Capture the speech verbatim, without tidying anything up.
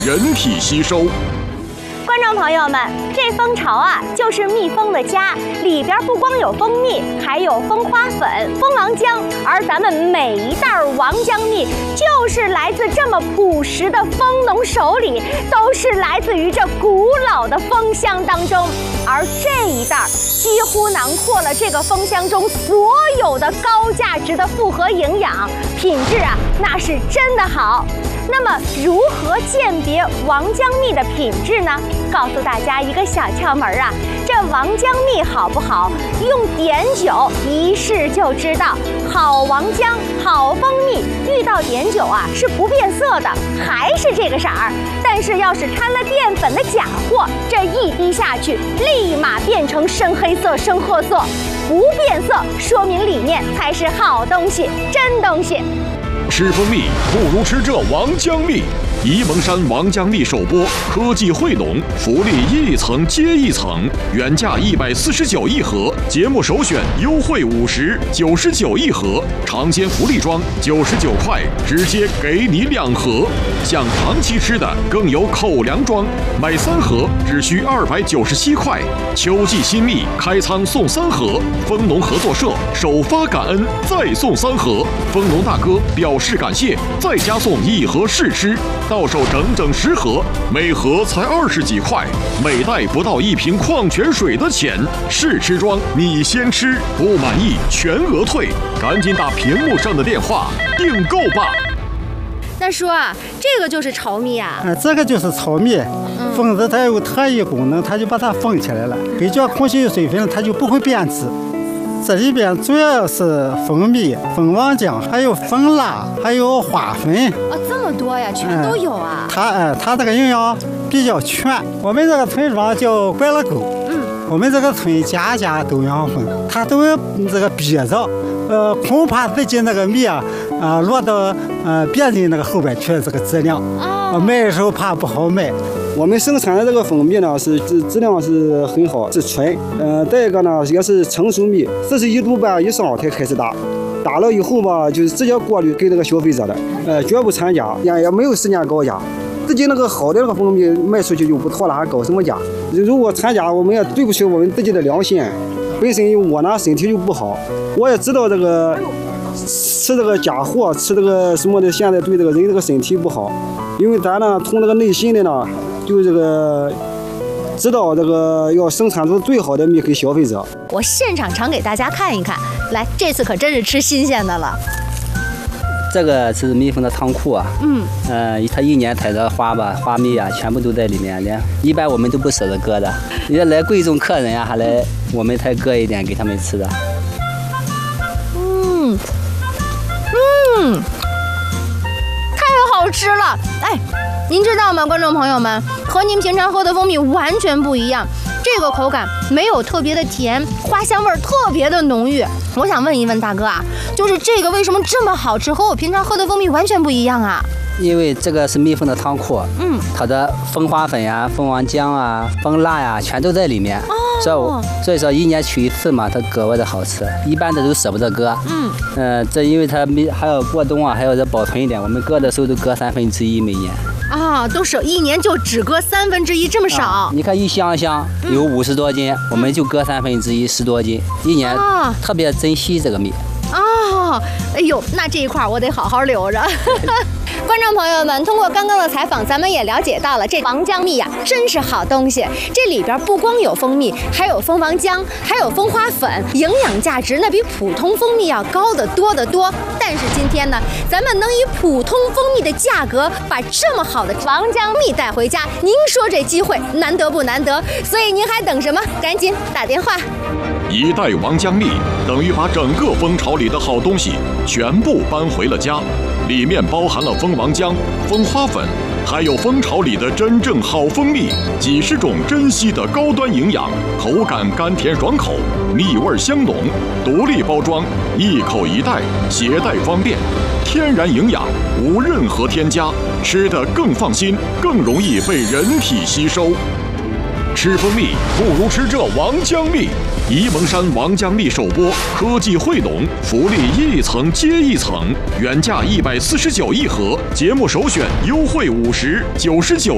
人体吸收。 观众朋友们，这蜂巢啊，就是蜜蜂的家，里边不光有蜂蜜，还有蜂花粉、蜂王浆，而咱们每一袋王浆蜜，就是来自这么朴实的蜂农手里，都是来自于这古老的蜂箱当中。而这一袋几乎囊括了这个蜂箱中所有的高价值的复合营养，品质啊，那是真的好。那么，如何鉴别王浆蜜的品质呢？告诉大家一个小窍门啊，这王浆蜜好不好，用碘酒一试就知道。好王浆、好蜂蜜遇到碘酒啊是不变色的，还是这个色儿。但是要是掺了淀粉的假货，这一滴下去，立马变成深黑色、深褐色。不变色，说明里面才是好东西，真东西。 吃蜂蜜不如吃这王浆蜜。沂蒙山王浆蜜首播，科技汇农，福利一层接一层，原价一百四十九一盒，节目首选优惠五十，九十九一盒，尝鲜福利装九十九块，直接给你两盒。想长期吃的更有口粮装，买三盒只需二百九十七块。秋季新蜜开仓送三盒，蜂农合作社首发感恩再送三盒，蜂农大哥表示感谢，再加送一盒试吃。到手整整十盒，每盒才二十几块，每袋不到一瓶矿泉水的钱。试吃装你先吃，不满意全额退，赶紧打屏幕上的电话订购吧。 大叔啊，这个就是巢蜜啊？ 啊，这个就是巢蜜， 嗯、 蜂子它有特异功能，它就把它封起来了，根据空气水分，它就不会变质。这里边主要是蜂蜜、蜂王浆，还有蜂蜡，还有花粉。 哦，这么多呀，全都有啊。 嗯、它呃，它这个营养比较全。我们这个村庄叫拐了沟，嗯，我们这个村家家都养蜂，它都有这个憋着，呃，恐怕自己那个蜜啊，啊、呃，落到呃别人那个后边去，这个质量，哦、卖的时候怕不好卖。 我们生产的这个蜂蜜呢，是质质量是很好，是纯。嗯、呃，再一个呢，也是成熟蜜，四十一度半以上才开始打，打了以后吧，就是直接过滤给这个消费者的，呃，绝不掺假，也也没有时间高价。自己那个好的那个蜂蜜卖出去就不妥了，还搞什么假？如果掺假，我们也对不起我们自己的良心。本身我呢身体就不好，我也知道这个吃这个假货，吃这个什么的，现在对这个人这个身体不好。因为咱呢，从这个内心的呢。就这个知道这个要生产出最好的蜜给消费者。 我现场尝给大家看一看，来，这次可真是吃新鲜的了。 这个是蜜蜂的仓库啊，嗯，呃，它一年采的花吧，花蜜啊，全部都在里面的。一般我们都不舍得割的，也来贵重客人啊，还来我们才割一点给他们吃的。 嗯嗯，太好吃了，哎。您知道吗，观众朋友们，和您平常喝的蜂蜜完全不一样。这个口感没有特别的甜，花香味特别的浓郁。我想问一问大哥啊，就是这个为什么这么好吃，和我平常喝的蜂蜜完全不一样啊？ 因为这个是蜜蜂的仓库，嗯，它的蜂花粉呀、蜂王浆啊、蜂蜡呀，全都在里面。哦，所以所以说一年取一次嘛，它格外的好吃。一般的都舍不得割，嗯，呃，这因为它没还要过冬啊，还要再保存一点，我们割的时候都割三分之一每年。 啊，都是一年就只割三分之一，这么少、啊？ 你看一箱箱有五十多斤，嗯、我们就割三分之一，十多斤，一年、啊、特别珍惜这个蜜。 哦，哎呦，那这一块我得好好留着。观众朋友们，通过刚刚的采访，咱们也了解到了这王浆蜜呀、啊，真是好东西。这里边不光有蜂蜜，还有蜂王浆，还有蜂花粉，营养价值那比普通蜂蜜要高得多得多。但是今天呢，咱们能以普通蜂蜜的价格把这么好的王浆蜜带回家，您说这机会难得不难得？所以您还等什么？赶紧打电话。 一袋王浆蜜等于把整个蜂巢里的好东西全部搬回了家，里面包含了蜂王浆、蜂花粉，还有蜂巢里的真正好蜂蜜，几十种珍稀的高端营养，口感甘甜爽口，蜜味香浓，独立包装，一口一袋，携带方便，天然营养，无任何添加，吃得更放心，更容易被人体吸收。吃蜂蜜不如吃这王浆蜜。沂蒙山王浆蜜首播，科技汇农，福利一层接一层，原价一百四十九一盒，节目首选优惠五十，九十九。